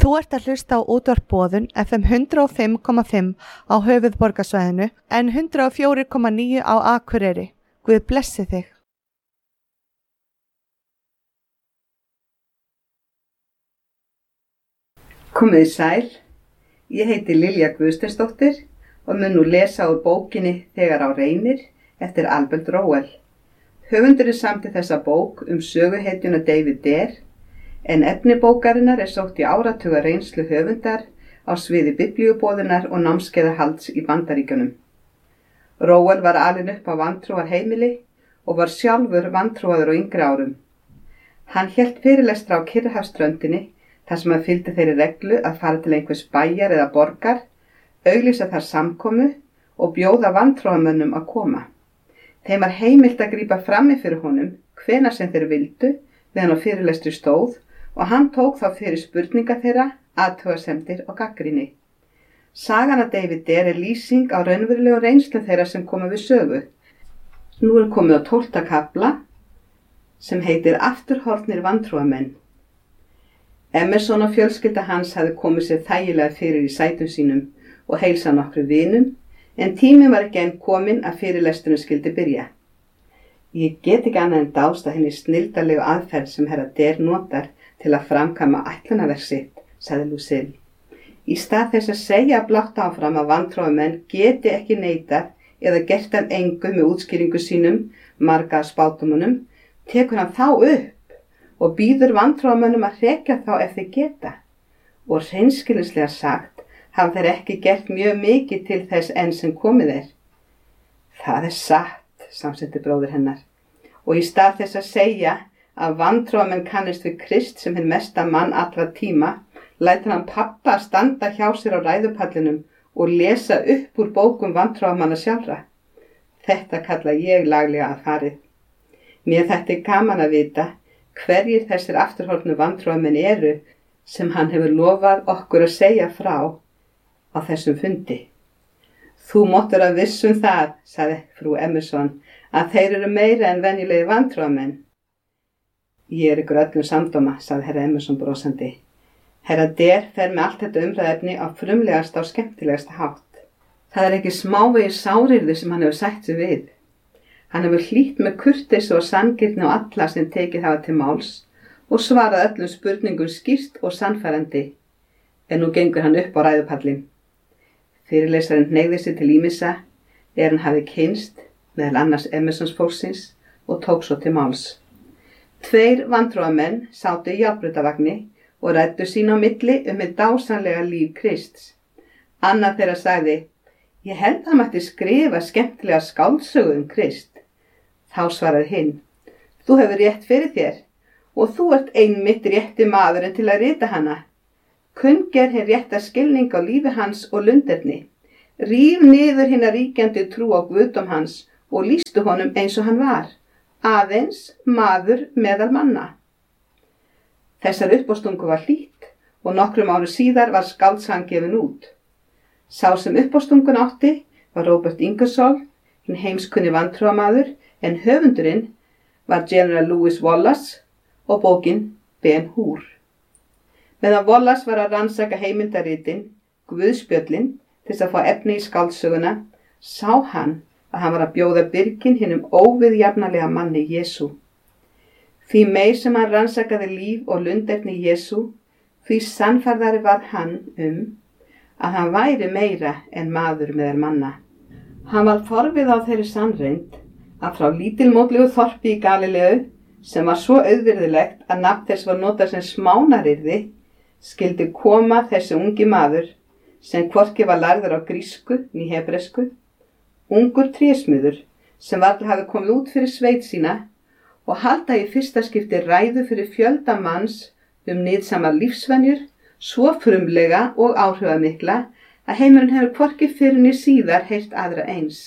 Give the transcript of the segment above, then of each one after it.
Þú ert að hlusta á útvarp Boðun FM 105,5 á höfuðborgarsvæðinu en 104,9 á Akureyri. Guð blessi þig. Komiði sæl, ég heiti Lilja Guðsteinsdóttir og mun nú lesa úr bókinni Þegar á reynir eftir Albert Rowell. Höfundurinn samdi þessa bók söguhetjuna David Dare, en efni bókarinnar sótt í áratuga reynslu höfundar á sviði biblíuboðunar og námskeiðahalds í Bandaríkjunum. Rowell var alinn upp á vantrúarheimili og var sjálfur vantrúaður á yngri árum. Hann hélt fyrirlestra á Kyrrahafsströndinni þar sem hann fylgdi þeirri reglu að fara til einhvers bæjar eða borgar, auglýsa þar samkomu og bjóða vantrúarmönnum að koma. Þeim var heimilt að grípa frammi fyrir honum hvenær sem þeir vildu meðan á fyrirlestri stóð og hann tók þá fyrir spurningar þeirra, athugasemdir og gagnrýni. Sagan af David Dare lýsing á raunverulegu reynslu þeirra sem koma við sögu. Nú komið á 12. kafla sem heitir Afturhorfnir vantrúarmenn. Emerson og fjölskylda hans hafði komið sér þægilega fyrir í sætum sínum og heilsað nokkrum vinum, en tíminn var ekki enn kominn að fyrirlesturinn skyldi byrja. Ég get ekki annað en dást að henni snilldarlegu aðferð sem herra Dare notar til að framkvæma ætlunarverk sitt, sagði Lucille. Í stað þess að segja blátt áfram að vantrúarmenn geti ekki neitað eða gert af engu með útskýringu sínum, marga af spádómunum, tekur hann þá upp og býður vantrúarmönnum að hrekja þá ef þeir geta. Og hreinskilnislega sagt hafa þeir ekki gert mjög mikið til þess enn sem komið er. Það satt, samsetti bróðir hennar. Og í stað þess að segja að vantrúarmenn kannist við Krist sem hinn mesta mann allra tíma, lætur hann pabba að standa hjá sér á ræðupallinum og lesa upp úr bókum vantrúarmanna sjálfra. Þetta kalla ég laglega að farið. Mér þetta gaman að vita hverjir þessir afturhorfnu vantrúarmenn eru sem hann hefur lofað okkur að segja frá á þessum fundi. Þú máttur að vissum það, sagði frú Emerson, að þeir eru meira en venjulegi vantrúarmenn. Ég ykkur öllum samdóma, sagði herra Emerson brosandi. Herra Dare fer með allt þetta umræðefni á frumlegasta og skemmtilegasta hátt. Það ekki smávegis sárirði sem hann hefur sætt sig við. Hann hefur hlýtt með kurteisi og sanngirni á alla sem tekið hafa til máls og svarað öllum spurningum skýrt og sannfærandi. En nú gengur hann upp á ræðupallinn. Fyrirlesarinn hneigði sig til ýmissa hann hafi kynnst meðal annars Emersons fólksins og tók svo til máls. 2 vantrúarmenn sátu í járnbrautarvagni og ræddu sín á milli hið dásamlega líf Krists. Annar þeirra sagði, ég held að hann mætti skrifa skemmtilega skáldsögu Krist. Þá svaraði hinn, þú hefur rétt fyrir þér og þú ert einmitt rétti maðurinn til að rita hana. Kunngerð hinn rétta skilning á lífi hans og lunderni. Ríf niður hina ríkjandi trú á guðdóm hans og lýstu honum eins og hann var. Aðeins maður meðal manna. Þessar uppástungu var hlýtt og nokkrum árum síðar var skáldsagan gefin út. Sá sem uppástungun átti var Robert Ingersoll, hinn heimskunni vantrúarmaður, en höfundurinn var General Lewis Wallace og bókin Ben-Hur. Meðan Wallace var að rannsaka heimildaritin, Guðspjöllin, til þess að fá efni í skáldsöguna, sá hann að hann var að bjóða byrgin hinum óviðjafnalega manni Jesú. Því meir sem hann rannsakaði líf og lunderni Jesú, því sannfærðari var hann að hann væri meira en maður meðal manna. Hann var forvið á þeirri sannreynd að frá lítilmótlegu þorpi í Galileu, sem var svo auðvirðilegt að nafn þess var notað sem smánarirði, skyldi koma þessi ungi maður, sem hvorki var lærður á grísku né hebresku, ungur trésmiður sem varla hafi komið út fyrir sveit sína og halda í fyrsta skipti ræðu fyrir fjölda manns nytsamar lífsvenjur, svo frumlega og áhrifamikla að heimurinn hefur hvorki fyrr né síðar heyrt aðra eins.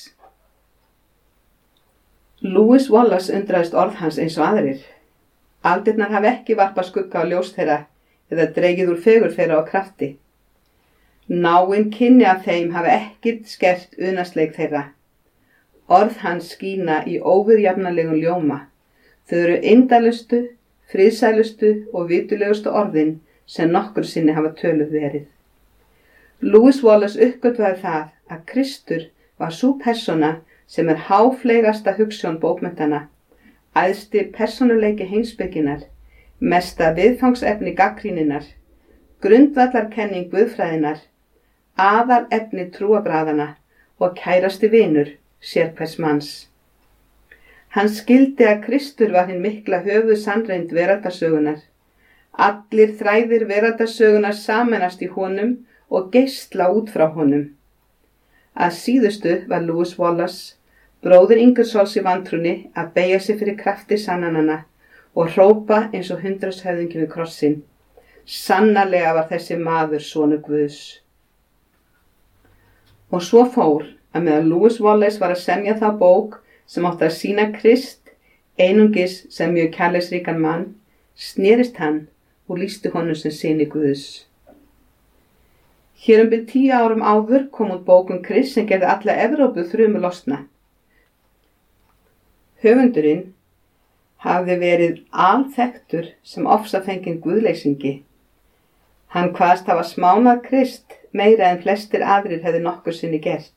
Lewis Wallace undraðist orð hans eins og aðrir. Aldirnar hafi ekki varpað skugga á ljós þeirra eða dregið úr fegur þeirra á krafti. Náin kynni af þeim hafi ekkert skert unaðsleik þeirra. Orð hans skína í óviðjafnalegum ljóma. Þau eru indælustu, friðsælustu og vitulegustu orðin sem nokkur sinni hafa töluð verið. Lewis Wallace uppgötvaði það að Kristur var sú persóna sem háfleygasta hugsjón bókmenntanna, æðsti persónuleiki heimspekinnar, mesta viðfangsefni gagnrýninnar, grundvallarkenning guðfræðinnar, aðalefni trúarbragðanna og kærasti vinur sérhvers manns. Hann skildi að Kristur var hinn mikla höfuðsannreind veraldarsögunar. Allir þræðir veraldarsögunar sameinast í honum og geisla út frá honum. Að síðustu var Lewis Wallace, bróðir Ingersolls í vantrúnni, að beygja sig fyrir krafti sannananna og hrópa eins og hundraðshöfðingi við krossinn: Sannarlega var þessi maður sonur Guðs. Og svo fór að meðan Lewis Wallace var að semja þá bók sem átti að sýna Krist einungis sem mjög kærleiksríkan mann, snerist hann og lýsti honum sem syni Guðs. Hér 10 árum áður kom út bók Krist sem gerði alla Evrópu þrumu losna. Höfundurinn hafði verið alþekktur sem ofsafenginn guðleysingi. Hann kvaðst hafa smánað Krist meira en flestir aðrir hefði nokkur sinni gert.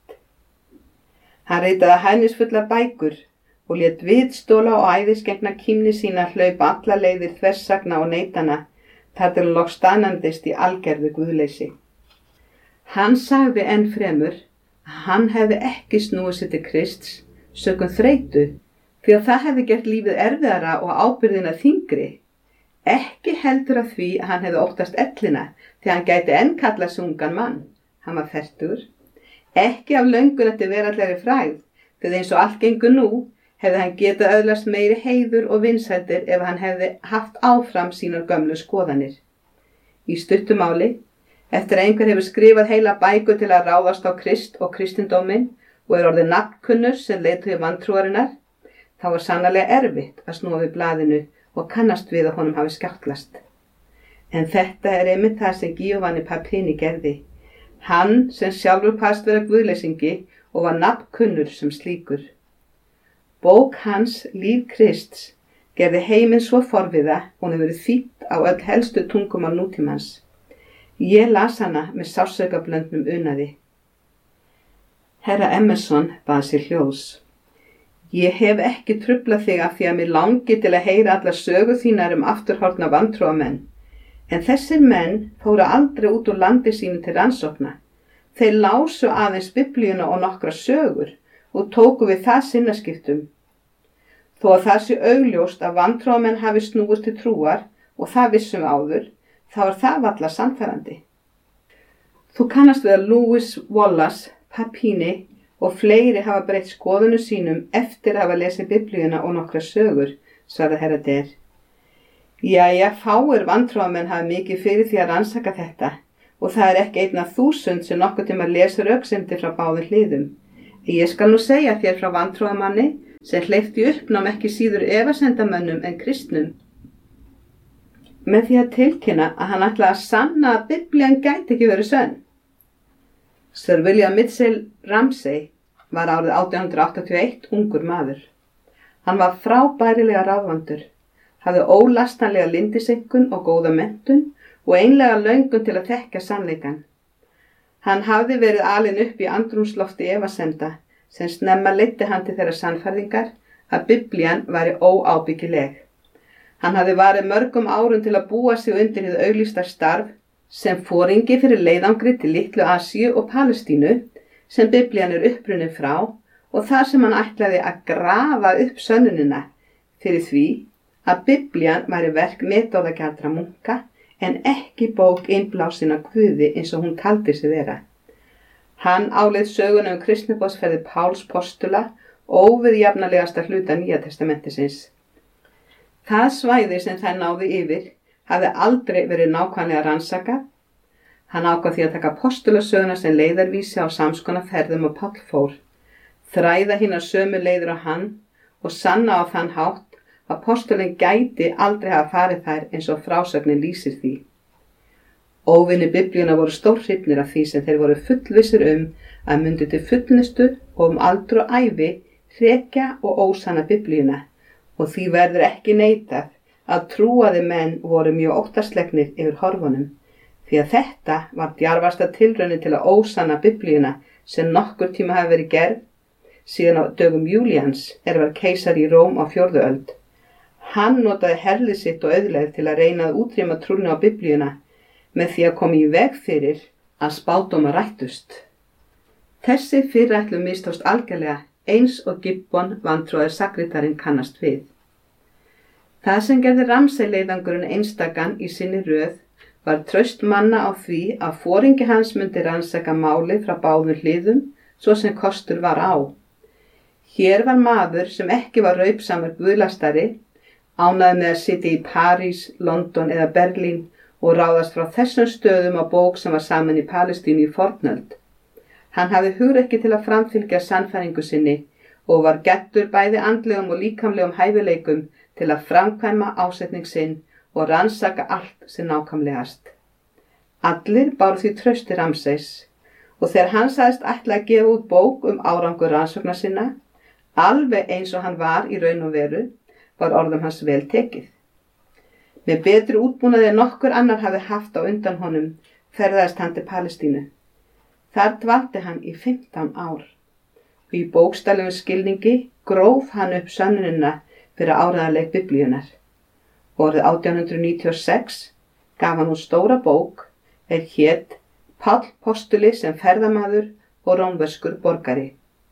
Hann ritaði hæðnisfullar bækur og lét viðstóla og æðisgengna kímni sína hlaupa alla leiðir þversagna og neitana þar til hann loks staðnæmdist í algerðu guðleysi. Hann sagði enn fremur að hann hefði ekki snúið sér til Krists sökum þreytu, því að það hefði gert lífið erfiðara og ábyrgðina þyngri. Ekki heldur af því að hann hefði óttast ellina, því að hann gæti enn kallað sig ungan mann. Hann var fertugur. Ekki af löngun eftir veraldlegri frægð, því eins og allt gengur nú hefði hann getað öðlast meiri heiður og vinsældir ef hann hefði haft áfram sínar gömlu skoðanir. Í stuttu máli, eftir að einhver hefur skrifað heila bækur til að ráðast á Krist og kristindóminn og orðið nafnkunnur sem leiðtogi vantrúarinnar, þá var sannarlega erfitt að snúa við blaðinu og kannast við að honum hafi skjáttlast. En þetta einmitt það sem Giovanni Papini gerði. Hann sem sjálfur kvaðst vera guðleysingi og var nafnkunnur sem slíkur. Bók hans, Líf Krists, gerði heiminn svo forviða og hún hefur verið þýdd á öll helstu tungumál nútímans. Ég las hana með sársaukablöndnum unaði. Herra Emerson bað sér hljóðs. Ég hef ekki truflað þig af því að mér langi til að heyra allar sögu þínar afturhorfna vantrúamenn, en þessir menn fóru aldrei út úr landi sínu til rannsókna. Þeir lásu aðeins Biblíuna og nokkra sögur og tóku við það sinnaskiptum. Þó að það sé augljóst að vantrúamenn hafi snúist til trúar og það vissum áður, þá það varla sannfærandi. Þú kannast við að Lewis Wallace, Papini og fleiri hafa breytt skoðunum sínum eftir að hafa lesið Biblíuna og nokkra sögur, svarði herra Der. Jæja, fáir vantrúamenn hafa mikið fyrir því að rannsaka þetta og það ekki 1 af 1000 sem nokkuð tíma lesa röksemdir frá báðum hliðum. Ég skal nú segja þér frá vantrúamanni sem hleypti uppnám ekki síður efasendamönnum en kristnum, með því að tilkynna að hann ætlaði að sanna að Biblían gæti ekki verið sönn. Sir William Mitchell Ramsay var árið 1881 ungur maður. Hann var frábærilega ráðvandur, hafði ólastanlega lyndisenkun og góða menntun og einlega löngun til að þekkja sannleikann. Hann hafði verið alinn upp í andrúmslofti efasenda sem snemma leiddi hann til þeirra sannfærðingar að Biblían væri óábyggileg. Hann hafði varið mörgum árum til að búa sig undir hið auglýsta starf sem foringi fyrir leiðangri til Litlu Asíu og Palestínu sem Biblían upprunnin frá og þar sem hann ætlaði að grafa upp sönnunina fyrir því að Biblían væri verk metorðagjaldra munka en ekki bók innblásin af Guði eins og hún taldi sig vera. Hann áleit söguna kristniboðsferðir Páls postula óviðjafnalegasta hluta Nýja testamentisins. Það svæði sem þær náði yfir hafði aldrei verið nákvæmlega rannsakað. Hann ákvað því að taka postulasöguna sem leiðarvísi á samskonar ferðum og Páll fór, þræða hinar sömu leiðir á hann og sanna á þann hátt að postulinn gæti aldrei hafa farið þær eins og frásögnin lýsir því. Óvinir Biblíuna voru stórhrifnir af því sem þeir voru fullvissir að myndi til fullnustu og aldur og ævi hrekja og ósanna Biblíuna og því verður ekki neitað að trúaði menn voru mjög óttaslegnir yfir horfunum, því að þetta var djarfasta tilraunin til að ósanna Biblíuna sem nokkur tíma hafi verið gerð síðan á dögum Júlíans var keisari í Róm á 4. öld. Hann notaði herlið sitt og auðlegð til að reyna að útrýma trúnni á Biblíuna með því að koma í veg fyrir að spádómar rættust. Þessi fyrirætlun mistókst algjörlega eins og Gibbon vantrúaður sakritarinn kannast við. Það sem gerði Ramsay leiðangurinn einstakan í sinni röð var traust manna á því að foringi hans myndi rannsaka málið frá báðum hliðum svo sem kostur var á. Hér var maður sem ekki var raupsamur guðlastari, ánægður með að sitja í París, London eða Berlín og ráðast frá þessum stöðum á bók sem var samin í Palestínu í fornöld. Hann hafði hugrekki til að framfylgja sannfæringu sinni og var geddur bæði andlegum og líkamlegum hæfileikum til að framkvæma ásetning sinn og rannsaka allt sem nákvæmlegast. Allir báru því trausti Ramsays og þegar hann sagðist ætla að gefa út bók árangur rannsókna sinna, alveg eins og hann var í raun og veru, var orðum hans vel tekið. Með betri útbúnaði en nokkur annar hafi haft á undan honum ferðaðist hann til Palestínu. Þar dvaldi hann í 15 ár og í bókstaflegum skilningi gróf hann upp sönnunina fyrir áreiðanleik Biblíunnar. Árið 1896 gaf hann út stóra bók hét Páll postuli sem ferðamaður og rómverskur borgari.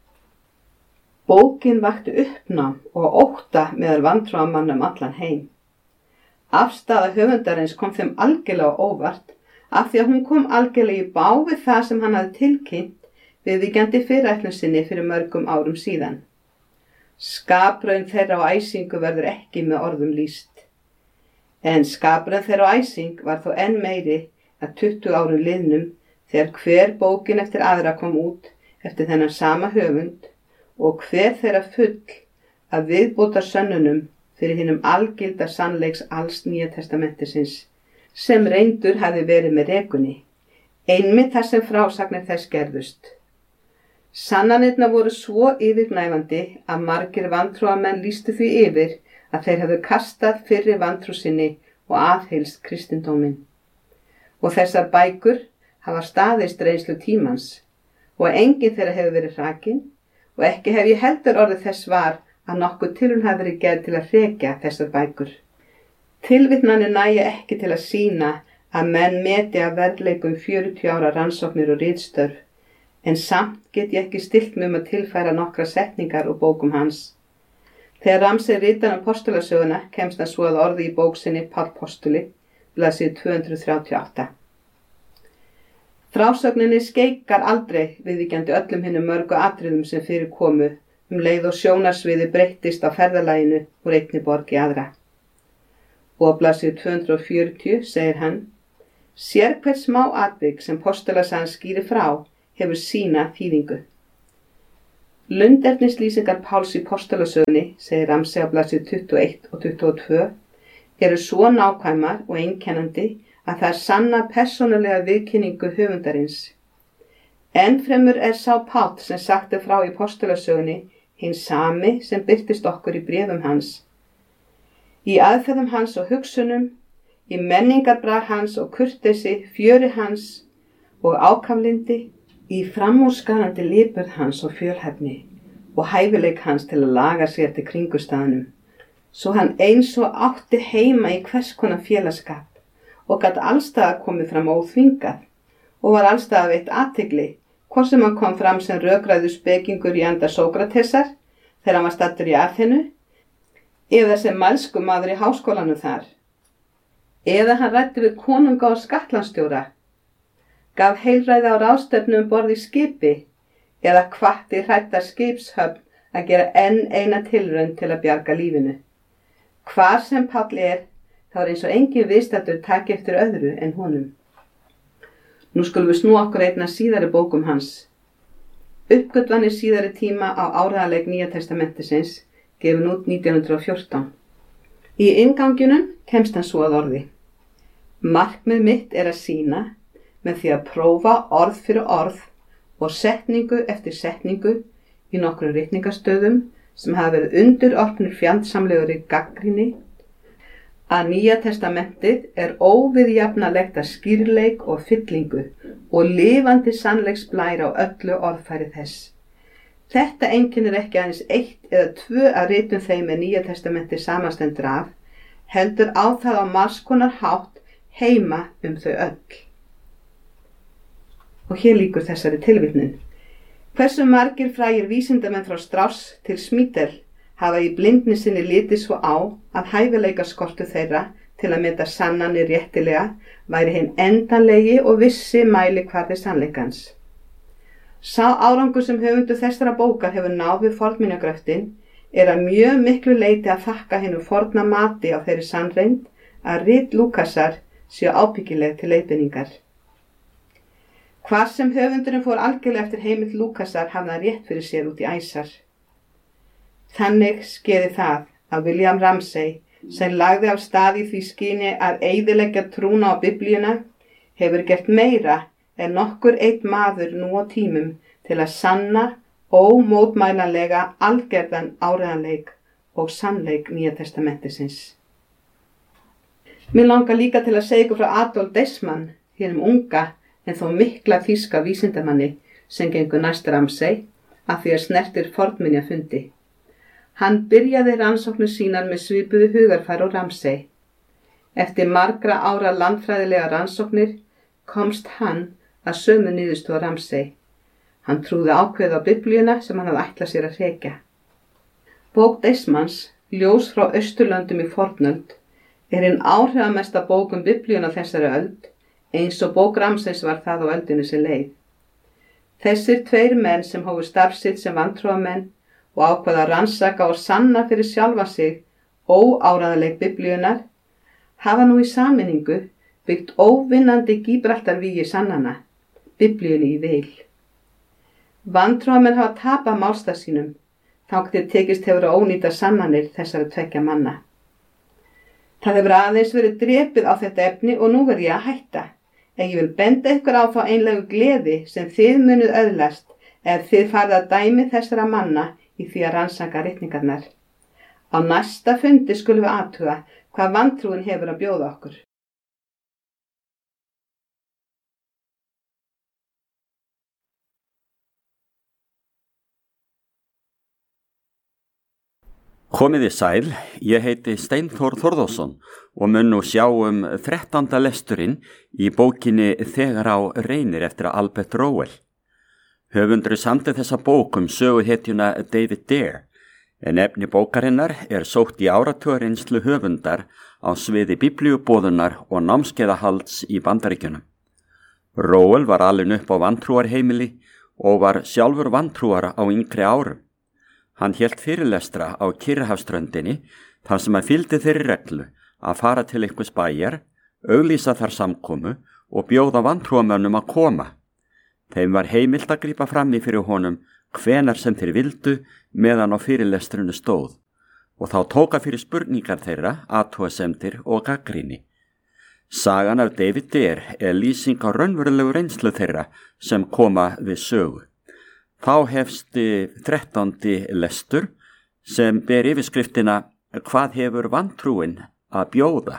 Bókin vakti uppnám og ótta meðal vantrúarmanna allan heim. Afstaða höfundarins kom þeim algjörlega óvart af því að hún kom algjörlega í bág við það sem hann hafði tilkynnt viðvíkjandi fyrirætlun sinni fyrir mörgum árum síðan. Skapraun þeirra á æsingu verður ekki með orðum lýst. En skapraun þeirra á æsing var þó enn meiri að 20 árum liðnum þegar hver bókin eftir aðra kom út eftir þennan sama höfund og hver þeirra full af viðbótar sönnunum fyrir hinum algilda sannleiks alls Nýja testamentisins sem reyndur hafi verið með rekunni, einmitt þar sem frásagnir þess gerðust. Sannanirnar voru svo yfirgnæfandi að margir vantrúarmenn lýstu því yfir að þeir hefðu kastað fyrri vantrú sinni og aðhyllst kristindóminn. Og þessar bækur hafa staðist reynslu tímans og enginn þeirra hefur verið hrakinn og ekki hef ég heldur orðið þess var að nokkuð tilraun hafi verið gerð til að hrekja þessar bækur. Tilvitnanir nægja ekki til að sýna að menn meti að verðleikum 40 ára rannsóknir og ritstörf, en samt get ég ekki stillt mig að tilfæra nokkra setningar úr bókum hans. Þegar Ramsay ritar postulasöguna kemst hann svo að orði í bók sinni Páll postuli, blaðsíðu 238. Frásögninni skeikar aldrei viðvíkjandi öllum hinum mörgu atriðum sem fyrir komu leið og sjónarsviði breyttist á ferðalaginu úr einni borg í aðra. Og á blaðsíðu 240 segir hann: Sérhvert smá atvik sem postulasagan skýrir frá hefur sína þýðingu. Lundernislýsingar Páls í postulasögunni, segir Ramsay á blaðsíðu 21 og 22, eru svo nákvæmar og einkennandi að það sanna persónulega viðkynningu höfundarins. Ennfremur sá Páll sem sagt frá í postulasögunni hinn sami sem birtist okkur í bréfum hans. Í aðferðum hans og hugsunum, í menningarbrag hans og kurteisi, fjöri hans og ákaflindi, í framúrskarandi lipurð hans og fjölhæfni og hæfileik hans til að laga sér til kringumstæðunum, svo hann eins og átti heima í hvers konar félagsskap og gat allstaðar komið fram óþvingað og var allstaðar veitt athygli, hvort sem hann kom fram sem rökræður spekingur í anda Sókratesar þegar hann var staddur í Aþenu, eða sem mælskumaður í háskólanum þar, eða hann ræddi við konunga og skattlandsstjóra, gaf heilræði á ráðstefnu borð í skipi, eða hvatti hrædda skipshöfn að gera enn eina tilraun til að bjarga lífinu. Hvar sem Páll þá eins og engin viðstaddur taki eftir öðru en honum. Nú skulum við snúa okkur einna síðari bókum hans. Uppgötvanir síðari tíma á áreiðanleik Nýja testamentisins, gefin út 1914. Í innganginum kemst hann svo að orði: Markmið mitt að sýna, með því að prófa orð fyrir orð og setningu eftir setningu í nokkrum ritningastöðum sem hafa verið undirorpnir fjandsamlegri gagnrýni, að Nýja testamentið er óviðjafnanlegt að skýrleik og fyllingu og lifandi sannleiksblær á öllu orðfæri þess. Þetta einkennir ekki aðeins 1 eða 2 af ritum þeim með Nýja testamentið samanstendur af, heldur á það á margs konar hátt heima þau öll. Og hér lýkur þessari tilvitnun. Hversu margir frægir vísindamenn frá Strauss til Schmiedel hafa í blindni sinni litið svo á að hæfileikaskortur þeirra til að meta sannanir réttilega væri hinn endanlegi og vissi mælikvarði sannleikans. Sá árangur sem höfundur þessara bókar hefur náð við fornminjagröftin að mjög miklu leyti að þakka hinu forna mati á þeirri sannreind að rit Lúkasar séu ábyggileg til leiðbeiningar. Hvar sem höfundurinn fór algjörlega eftir heimild Lúkasar hafði hann rétt fyrir sér út í æsar. Þannig skeiði það að William Ramsay, sem lagði af stað í því skyni að eyðileggja trúna á Biblíuna, hefur gert meira en nokkur einn maður nú á tímum til að sanna ómótmælanlega algerðan áreiðanleik og sannleik Nýja testamentisins. Mér langar líka til að segja ykkur frá Adolf Deismann, hinum unga en þó mikla þýska vísindamanni sem gengur næst Ramsay að því að snertir fornminjafundi. Hann byrjaði rannsóknir sínar með svipuðu hugarfar og Ramsay. Eftir margra ára landfræðilega rannsóknir komst hann að sömu niðurstöðu á Ramsay. Hann trúði ákveðið á Biblíuna sem hann hafði ætlað sér að hrekja. Bók Deismanns, Ljós frá Austurlöndum í fornöld, hinn áhrifamesta bók Biblíuna þessari öld, eins og bók Ramsays var það á öldinni sem leið. Þessir 2 menn sem hófu starf sitt sem vantrúarmenn og ákvaða að rannsaka og sanna fyrir sjálfa sig óáreiðanleik Biblíunar, hafa nú í sameiningu byggt óvinnandi Gíbraltarvígi sannana, Biblíunni í vil. Vantrúarmenn hafa tapað málstað sínum, þangað til tekist hefur að ónýta sannanir þessara 2 manna. Það hefur aðeins verið drepið á þetta efni og nú verð ég að hætta, en ég vil benda ykkur á þá einlegu gleði sem þið munuð öðlast ef þið farið að dæmi þessara manna í því að rannsaka ritningarnar. Á næsta fundi skulum við athuga hvað vantrúin hefur að bjóða okkur. Komiði sæl, ég heiti Steinþór Þórðarsson og mun nú sjá 13. lesturinn í bókinni Þegar á reynir eftir Albert Rowell. Höfundur samdi þessa bók söguhetjuna David Dare, en efni bókarinnar sótt í áratugareynslu höfundar á sviði biblíuboðunar og námskeiðahalds í Bandaríkjunum. Rowell var alinn upp á vantrúarheimili og var sjálfur vantrúar á yngri árum. Hann hélt fyrirlestra á Kyrrahafsströndinni þar sem hann fylgdi þeirri reglu að fara til einhvers bæjar, auglýsa þar samkomu og bjóða vantrúamönnum að koma. Þeim var heimilt að grípa fram í fyrir honum hvenar sem þeir vildu meðan á fyrirlestrinu stóð og þá tóka fyrir spurningar þeirra, athugasemdir og gagnrýni. Sagan af David Dare lýsing á raunverulegu reynslu þeirra sem koma við sögu. Þá hefst 13. lestur sem ber yfirskriftina Hvað hefur vantrúin að bjóða?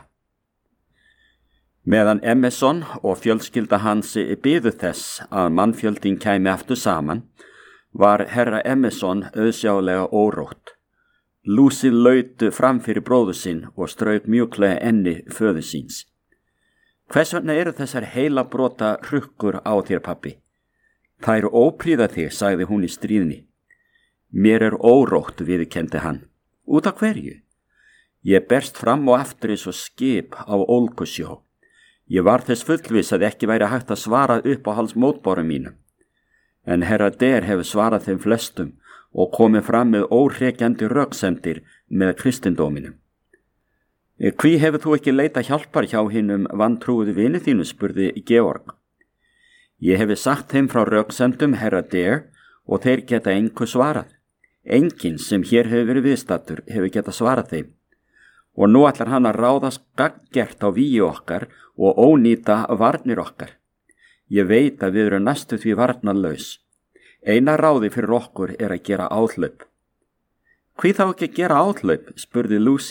Meðan Emerson og fjölskylda hans biðu þess að mannfjöldin kæmi aftur saman, var herra Emerson auðsjálega órótt. Lucy laut fram fyrir bróður sinn og strauk mjúklega enni föður síns. Hvers vegna eru þessar heila brota hrukkur á þér, pabbi? Það ópríða þig, sagði hún í stríðni. Mér órótt, viðurkenndi hann. Út af hverju? Ég berst fram og aftur eins og skip á ólgusjó. Ég var þess fullviss að ekki væri hægt að svara upp á hals mótbárum mínum. En herra Dare hefur svarað þeim flestum og komið fram með óhrekjandi röksemdir með kristindóminum. Hví hefur þú ekki leitað hjálpar hjá hinum vantrúuðu vini þínu, spurði Georg. Ég hefi sagt þeim frá röksemdum herra Dare og þeir geta engu svarað. Enginn sem hér hefur verið viðstattur hefur getað svarað þeim. Og nú ætlar hann að ráðast gagngert á vígi okkar og ónýta varnir okkar. Ég veit að við erum næstu því varnarlaus. Eina ráði fyrir okkur að gera áhlaup. Hví þá ekki að gera áhlaup, spurði Lucille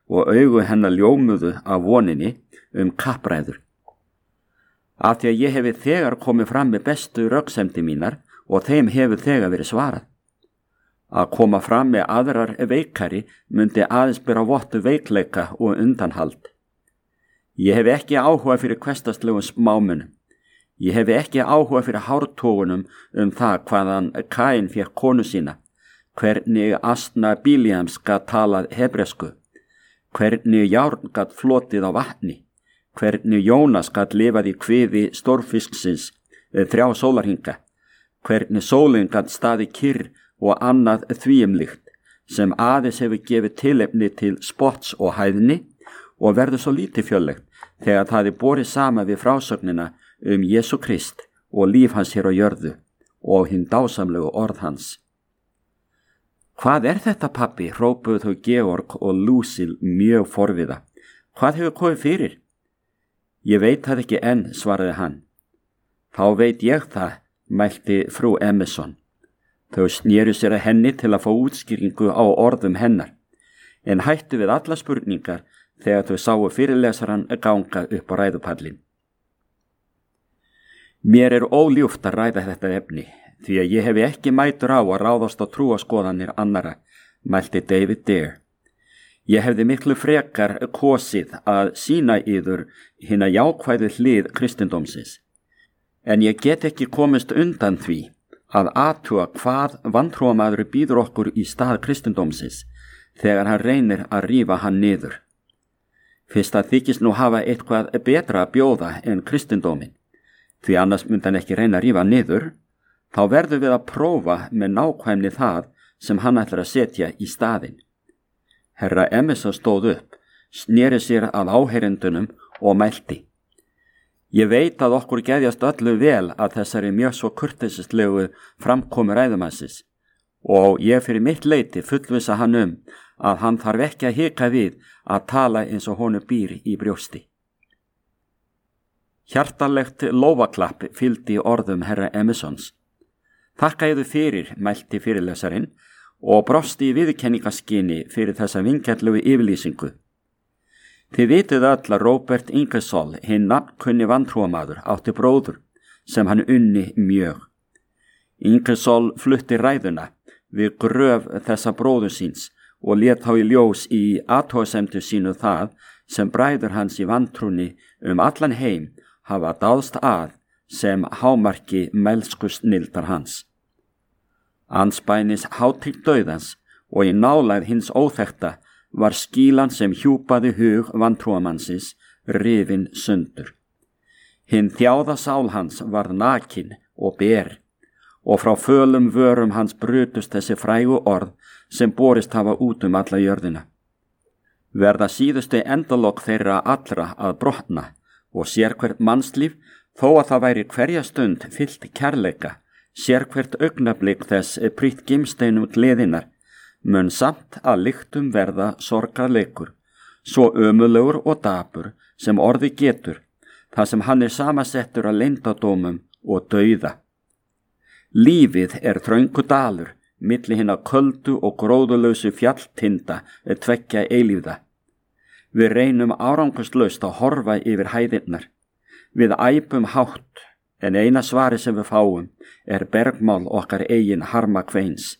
og augu hennar ljómuðu af voninni kappræður. Af því að ég hefi þegar komið fram með bestu röksemdi mínar og þeim hefur þegar verið svarað. Að koma fram með aðrar veikari myndi aðeins bera vottu veikleika og undanhald. Ég hef ekki áhuga fyrir hversdagslegum smámunum. Ég hef ekki áhuga fyrir hártogunum það hvaðan Kain fékk konu sína, hvernig Asna Bíliams gat talað hebresku, hvernig járn gat flotið á vatni, hvernig Jónas gat lifað í kviði stórfisksins 3 sólarhinga, hvernig sólin gat staðið kyrr og annað þvíumlíkt, sem aðeins hefur gefið tilefni til spotts og hæðni og verður svo lítið fjöllegt þegar það er borið sama við frásögnina Jesú Krist og líf hans hér á jörðu og hinn dásamlegu orð hans. Hvað þetta, pabbi? Hrópuðu þau Georg og Lucille mjög forviða. Hvað hefur komið fyrir? Ég veit það ekki enn, svaraði hann. Þá veit ég það, mælti frú Emerson. Þau snéru sér að henni til að fá útskýringu á orðum hennar, en hættu við alla spurningar þegar þau sáu fyrirlesaran ganga upp á ræðupallin. Mér óljúft að ræða þetta efni, því að ég hefi ekki mætur á að ráðast á trúarskoðanir annara, mælti David Dare. Ég hefði miklu frekar kosið að sýna yður hina jákvæðu hlið kristindómsins, en ég get ekki komist undan því að athuga hvað vantrúamaður býður okkur í stað kristindómsins þegar hann reynir að rífa hann niður. Fyrst að þykist nú hafa eitthvað betra að bjóða en kristindómin, því annars myndi hann ekki reyna að rífa niður, þá verðum við að prófa með nákvæmni það sem hann ætlar að setja í staðinn. Herra Emerson stóð upp, sneri sér að áheyrendunum og mælti. Ég veit að okkur geðjast öllu vel að þessari mjög svo kurteisislegu framkomu ræðumannsins og ég fyrir mitt leyti fullvissa hann að hann þarf ekki að hika við að tala eins og honum býr í brjósti. Hjartalegt lófaklapp fylgdi orðum herra Emersons. Þakka yður fyrir, mælti fyrirlesarinn og brosti í viðurkenningaskyni fyrir þessa vingjarnlegu yfirlýsingu. Þið vitið öll að Robert Ingersoll, hinn nafnkunni vantrúamaður, átti bróður sem hann unni mjög. Ingersoll flutti ræðuna við gröf þessa bróður síns og lét þá í ljós í athugasemdu sínu það sem bræður hans í vantrúni allan heim hafa dáðst að sem hámarki melsku snilldar hans. Andspænis hátíð dauðans og í nálægð hins óþekkta var skílan sem hjúpaði hug vantrúamannsins rifin sundur. Hinn þjáða sál hans varð nakin og ber, og frá fölum vörum hans brutust þessi frægu orð sem borist hafa út alla jörðina. Verða síðustu endalok þeirra allra að brotna, og sérhvert mannslíf, þó að það væri hverja stund fyllt kærleika, sérhvert augnablik þess prýtt gimsteinum gleðinar, mun samt að lyktum verða sorgarleikur, svo ömurlegur og dapur sem orði getur, þar sem hann samasettur að leyndardómum og dauða. Lífið þröngu dalur, milli hinna köldu og gróðulausu fjalltinda tveggja eilífða. Við reynum árangurslaust að horfa yfir hæðirnar. Við æpum hátt, en eina svari sem við fáum bergmál okkar eigin harma kveins.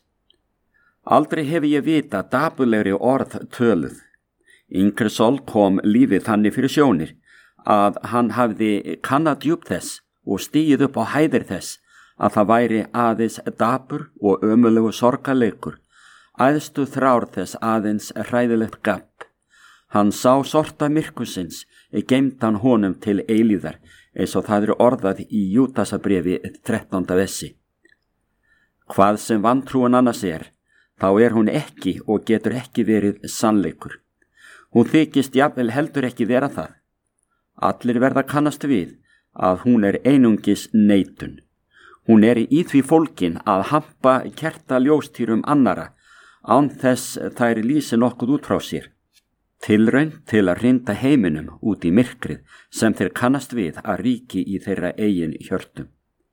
Aldrei hef ég vita dapurlegri orð töluð. Ingersoll kom lífið þannig fyrir sjónir að hann hafði kannað djúp þess og stigið upp á hæðir þess að það væri aðeins dapur og ömurlegu sorgarleikur, æðstu þrár þess aðeins hræðilegt gabb. Hann sá sorta myrkursins, geymd hann honum til eilíðar, eins og það orðað í Júdasarbréfi 13. vessi. Hvað sem vantrúin annars þá hún ekki og getur ekki verið sannleikur. Hún þykist jafnvel heldur ekki vera það. Allir verða kannast við að hún einungis neitun. Hún í því fólkin að hampa kertaljóstýrum annara, án þess þær lýsi nokkuð út frá sér. Tilraun til að hrinda heiminum út í myrkrið sem þeir kannast við að ríki í þeirra eigin hjörtum.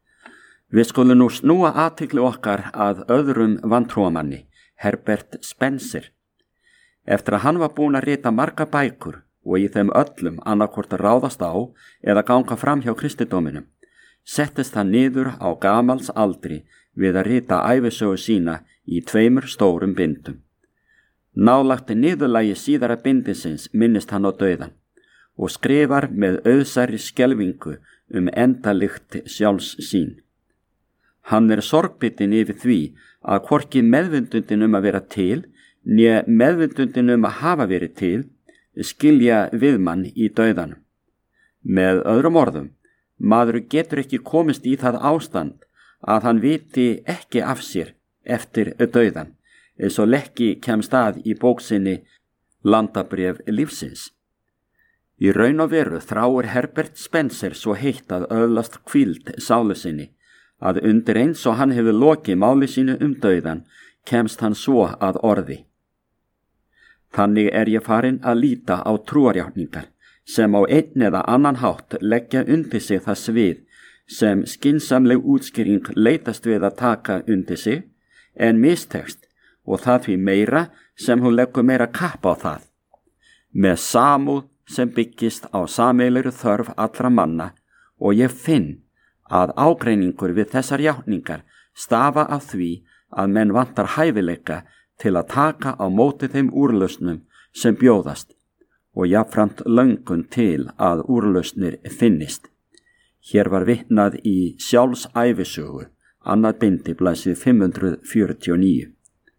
Við skulum nú snúa athygli okkar að öðrum vantrúamanni, Herbert Spencer. Eftir að hann var búinn að rita marga bækur og í þeim öllum annarkvort að ráðast á eða ganga fram hjá kristindóminum, settist hann niður á gamals aldri við að rita ævisögu sína í 2 stórum bindum. Nálægt niðurlagi síðara bindisins minnist hann á dauðan og skrifar með auðsærri skelfingu endalikt sjálfs sín. Hann sorgbitinn yfir því að hvorki meðvindundin að vera til né meðvindundin að hafa verið til skilja við mann í dauðanum. Með öðrum orðum, maður getur ekki komist í það ástand að hann viti ekki af sér eftir dauðan, eins og Lekki kemst að í bóksinni Landabréf lífsins. Í raun og veru þráir Herbert Spencer svo heitt að öðlast hvíld sálu sinni, að undir eins og hann hefur lokið máli sínu dauðan, kemst hann svo að orði. Þannig ég farin að líta á trúarjátningar, sem á einn eða annan hátt leggja undir sig það svið, sem skynsamleg útskýring leitast við að taka undir sig, en mistekst, og það því meira sem hún leggur meira kapp á það. Með samúð sem byggist á sameiginlegri þörf allra manna, og ég finn að ágreiningur við þessar játningar stafa af því að menn vantar hæfileika til að taka á móti þeim úrlausnum sem bjóðast og jafnframt löngun til að úrlausnir finnist. Hér var vitnað í sjálfsævisögu, annað bindi, blaðsíðu 549.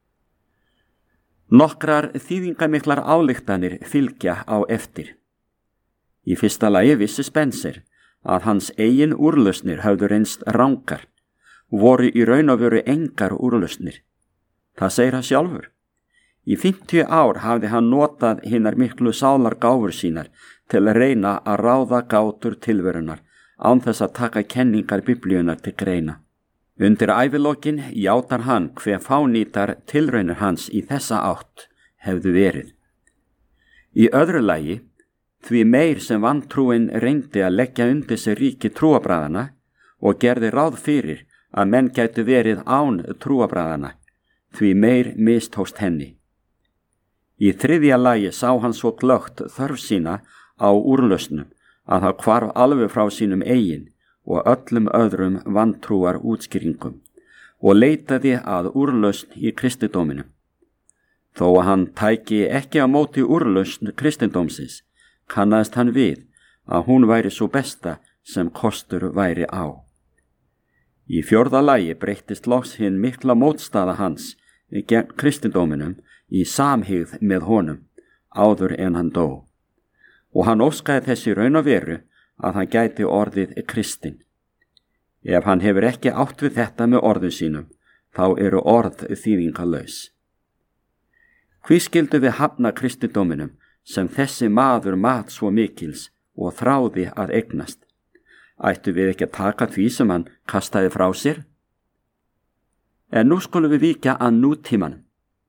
Nokkrar þýðingamiklar ályktanir fylgja á eftir. Í fyrsta lagi vissi Spencer að hans eigin úrlausnir höfðu reynst rangar, voru í raun og veru engar úrlausnir. Það segir hann sjálfur. Í 50 ár hafði hann notað hinar miklu sálargáfur sínar til að reyna að ráða gátur tilverunar án þess að taka kenningar biblíunar til greina. Undir ævilokin játar hann hve fánýtar tilraunir hans í þessa átt hefðu verið. Í öðru lagi, því meir sem vantrúin reyndi að leggja undir sig ríki trúabræðana og gerði ráð fyrir að menn gætu verið án trúabræðana, því meir mistókst henni. Í þriðja lagi sá hann svo glöggt þörf sína á úrlausnum að það hvarf alveg frá sínum eigin og öllum öðrum vantrúar útskýringum og leitaði að úrlausn í kristindóminu. Þó að hann tæki ekki á móti úrlausn kristindómsins, kannaðist hann við að hún væri svo besta sem kostur væri á. Í 4. lagi breyttist loks hinn mikla mótstaða hans gegn kristindóminum í samhygð með honum áður en hann dó, og hann óskaði þessi raun og veru að hann gæti orðið kristinn. Ef hann hefur ekki átt við þetta með orðum sínum, þá eru orð þýðingarlaus. Hví skildu við hafna kristindóminum sem þessi maður mat svo mikils og þráði að eignast? Ættu við ekki að taka því sem hann kastaði frá sér? En nú skulum við víkja að nútímanum.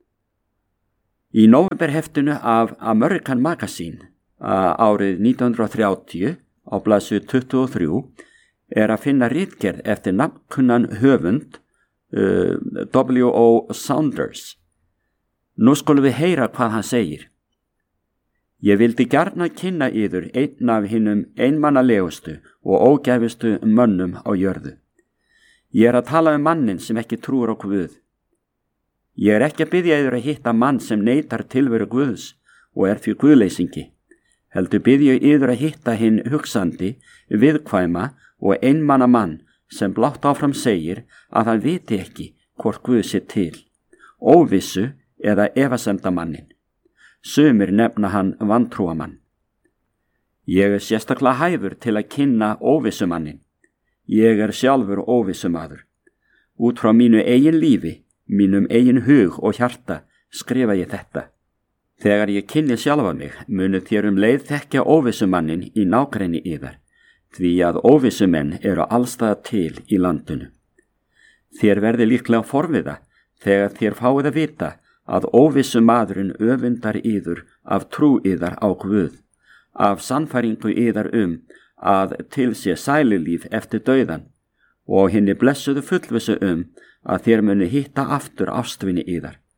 Í nóvemberheftinu af American Magazine árið 1930 á blaðsíðu 23 að finna ritgerð eftir nafnkunnan höfund W.O. Saunders. Nú skulum við heyra hvað hann segir. Ég vildi gjarna kynna yður einn af hinum einmannalegustu og ógæfustu mönnum á jörðu. Ég að tala mannin sem ekki trúir á Guð. Ég ekki að biðja yður að hitta mann sem neitar tilveru Guðs og því guðleysingi. Heldur biðja yður að hitta hinn hugsandi, viðkvæma og einmanna mann sem blátt áfram segir að hann viti ekki hvort Guð sé til, óvissu eða efasemdamannin. Sumir nefna hann vantrúamann. Ég sérstaklega hæfur til að kynna óvissumannin. Ég sjálfur óvissumadur. Út frá mínu eigin lífi, mínum eigin hug og hjarta skrifa ég þetta. Þegar ég kynni sjálfa mig, munu þér leið þekkja óvissumannin í nágrenni yðar, því að óvissumenn eru allstaðar til í landinu. Þér verði líklega forviða þegar þér fáið að vita að óvissumadurinn öfundar yður af trú yðar á Guð, af sannfæringu yðar að til sé sælulíf eftir dauðan og hinni blessuðu fullvissu að þér muni hitta aftur ástvinni yðar.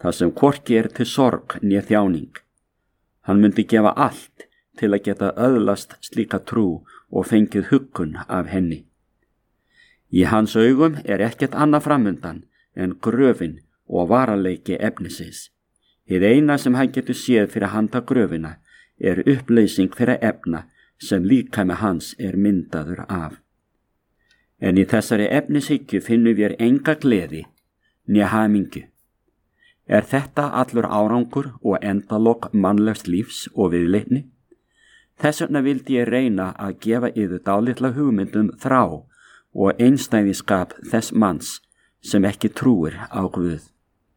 þar sem hvorki til sorg né þjáning. Hann myndi gefa allt til að geta öðlast slíka trú og fengið huggun af henni. Í hans augum ekkert annað framundan en gröfin og varanleiki efnisins. Hið eina sem hann getur séð fyrir handa gröfina uppleysing þeirra efna sem líkami hans myndaður af. En í þessari efnishyggju finnum við enga gleði né hamingju. Þetta allur árangur og endalok mannlegs lífs og viðleitni? Þess vegna vildi ég reyna að gefa yður dálitla hugmyndum þrá og einstæðiskap þess manns sem ekki trúir á Guð.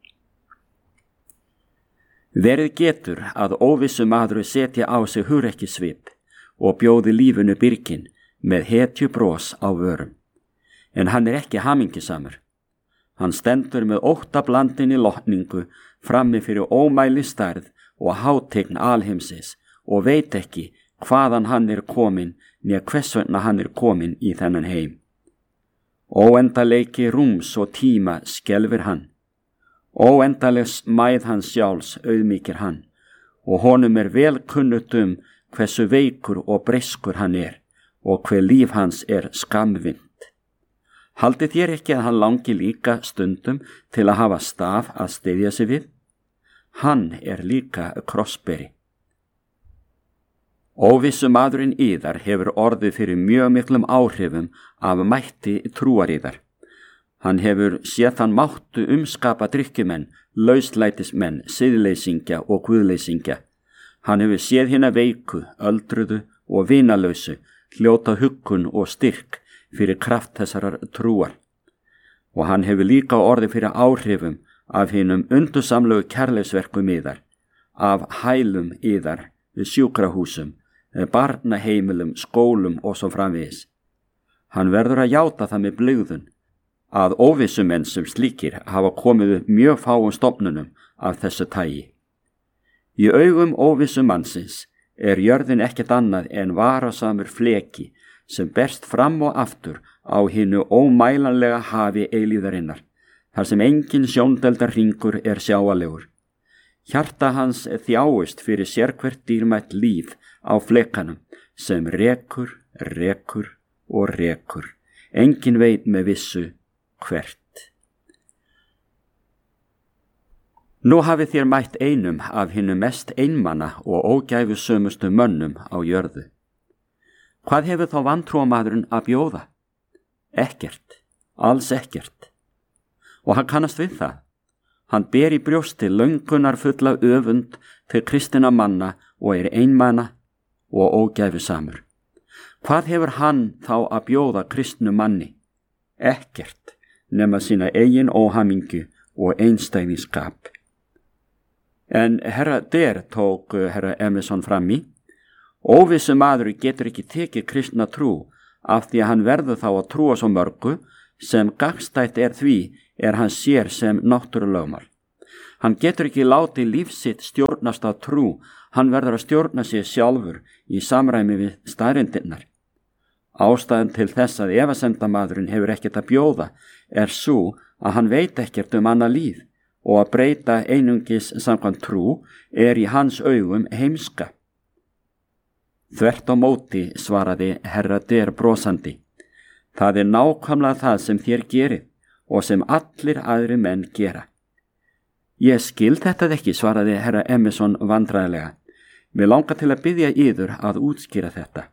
Verið getur að óvissu maður setja á sig hugrekkisvip og bjóði lífinu byrgin með hetju bros á vörum. En hann ekki hamingjusamur. Hann stendur með óttablandinni lotningu frammi fyrir ómæli stærð og hátign alheimsins og veit ekki hvaðan hann komin né hvers vegna hann komin í þennan heim. Óendaleiki rúms og tíma skelfir hann. Óendaleg smæð hans sjálfs auðmýkir hann og honum vel kunnugt hversu veikur og breyskur hann og hve líf hans skammvinnt. Haldið þér ekki að hann langi líka stundum til að hafa staf að styðja sig við? Hann líka krossberi. Óvissu maðurinn yðar hefur orðið fyrir mjög miklum áhrifum af mætti trúar yðar. Hann hefur séð þann máttu umskapa drykkjumenn, lauslætismenn, siðleysingja og guðleysingja. Hann hefur séð hina veiku, öldruðu og vinalausu, hljóta huggun og styrk fyrir kraft þessarar trúar. Og hann hefur líka orðið fyrir áhrifum af hinum undursamlegu kærleysverkum yðar, af hælum yðar við sjúkrahúsum, barnaheimilum, skólum og svo framvegis. Hann verður að játa það með blygðun að óvissumenn sem slíkir hafa komið mjög fáum stofnunum af þessu tagi. Í augum óvissumannsins jörðin ekkert annað en varasamur fleki sem berst fram og aftur á hinu ómælanlega hafi eilíðarinnar, þar sem engin sjóndeldar hringur sjáanlegur. Hjarta hans þjáist fyrir sérhvert dýrmætt líf á flekanum sem rekur og rekur. Engin veit með vissu hvert. Nú hafið þér mætt einum af hinum mest einmana og ógæfusömustu mönnum á jörðu. Hvað hefur þá vantrúamaðurinn að bjóða? Ekkert, alls ekkert. Og hann kannast við það. Hann ber í brjósti löngunar fulla öfund til kristinna manna og einmana og ógæfusamur. Hvað hefur hann þá að bjóða kristnu manni? Ekkert, nema sína eigin óhamingju og einstæðiskap. En herra Der tók herra Emerson fram í: óvissu maður getur ekki tekið kristna trú af því að hann verður þá að trúa svo mörgu sem gagnstætt því hann sér sem náttúrulögmál. Hann getur ekki látið líf sitt stjórnast af trú, hann verður að stjórna sig sjálfur í samræmi við staðreyndirnar. Ástæðan til þess að efasemdamaðurinn hefur ekkert að bjóða sú að hann veit ekkert annað líf og að breyta einungis samkvæmt trú í hans augum heimska. Þvert á móti, svaraði herra Der brosandi. Það nákvæmlega það sem þér gerið og sem allir aðri menn gera. Ég skil þetta ekki, svaraði herra Emerson vandræðilega. Mér langar til að biðja yður að útskýra þetta.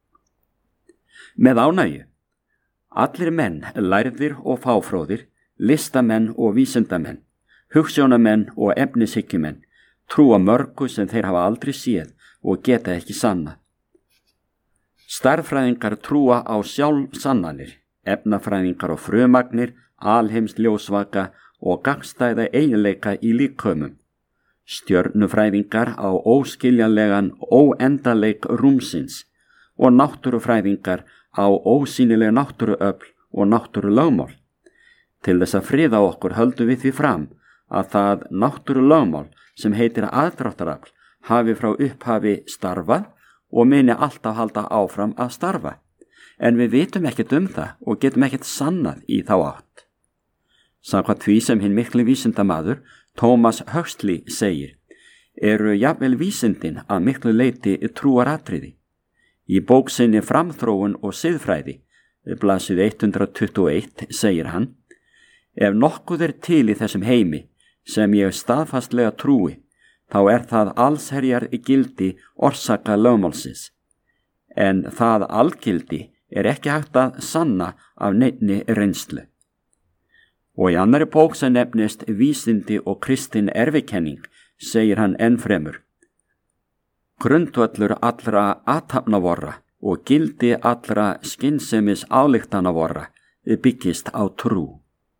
Með ánægju. Allir menn, lærðir og fáfróðir, listamenn og vísindamenn, hugsjónamenn og efnishyggjumenn, trúa mörgu sem þeir hafa aldrei séð og geta ekki sannað. Stærðfræðingar trúa á sjálfsannanir, efnafræðingar á frumagnir, alheimsljósvaka og gagnstæða eiginleika í líkömum. Stjörnufræðingar á óskiljanlegan óendaleik rúmsins og náttúrufræðingar á ósýnileg náttúruöfl og náttúrulögmál. Til þess að friða okkur höldum við því fram að það náttúrulögmál sem heitir aðdráttarafl hafi frá upphafi starfað og muni alltaf halda áfram að starfa. En við vitum ekkert það og getum ekkert sannað í þá átt. Samkvæmt því sem hinn mikli vísindamaður Thomas Huxley segir, eru jafnvel vísindin að miklu leyti trúaratriði. Í bók sinni Framþróun og siðfræði, blaðsíðu 121, segir hann, ef nokkuð til í þessum heimi sem ég staðfastlega trúi, þá það allsherjar gildi orsaka lögmálsins. En það algildi ekki hægt að sanna af neinni reynslu. Og í annarri bók sem nefnist Vísindi og kristin erfikenning segir hann ennfremur, grundvöllur allra athafnavorra og gildi allra skynsemis ályktanavoru byggist á trú.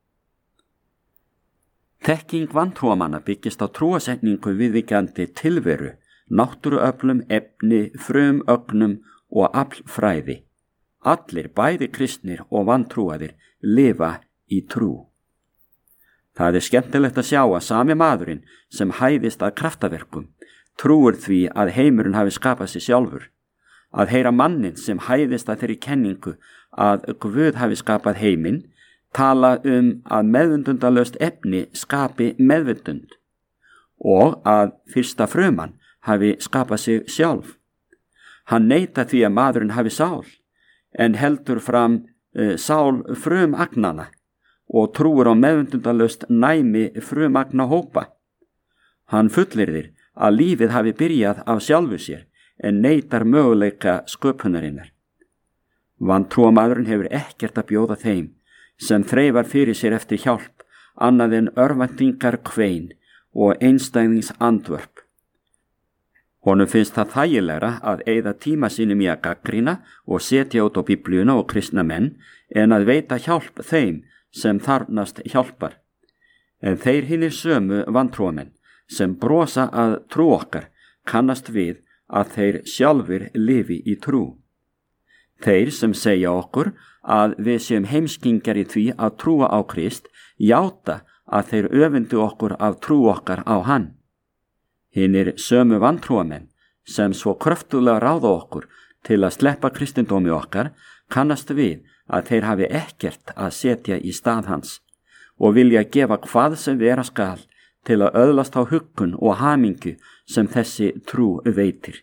Þekking vantrúamanna byggist á trúasetningu viðvíkjandi tilveru, náttúruöflum, efni, frumögnum og aflfræði. Allir, bæði kristnir og vantrúaðir, lifa í trú. Það skemmtilegt að sjá að sami maðurinn sem hæðist að kraftaverkum trúir því að heimurinn hafi skapað sig sjálfur. Að heyra mannin sem hæðist að þeirri kenningu að Guð hafi skapað heiminn tala að meðvundundalaust efni skapi meðvundund og að fyrsta fruman hafi skapað sig sjálf. Hann neitar því að maðurinn hafi sál, en heldur fram sál frumagnana og trúir á meðvundundalaust næmi frumagna hópa. Hann fullyrðir að lífið hafi byrjað af sjálfu sér, en neitar möguleika sköpunarinnar. Vantrúamaðurinn hefur ekkert að bjóða þeim sem þreifar fyrir sér eftir hjálp, annað en örvæntingar kvein og einstæðings andvörp. Honum finnst það þægilegra að eyða tíma sínum í að gagnrýna og setja út á Biblíuna og kristna menn en að veita hjálp þeim sem þarfnast hjálpar. En þeir hinir sömu vantrúamenn sem brosa að trú okkar kannast við að þeir sjálfur lifi í trú. Þeir sem segja okkur að við séum heimskingjar í því að trúa á Krist játa að þeir öfundu okkur af trú okkar á hann. Hinir sömu vantrúamenn sem svo kröftulega ráða okkur til að sleppa kristindómi okkar kannast við að þeir hafi ekkert að setja í stað hans og vilja gefa hvað sem vera skal til að öðlast á huggun og hamingu sem þessi trú veitir.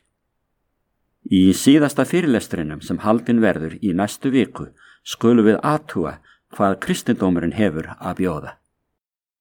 Í síðasta fyrirlestrinum sem haldinn verður í næstu viku skulum við athuga hvað kristindómurinn hefur að bjóða.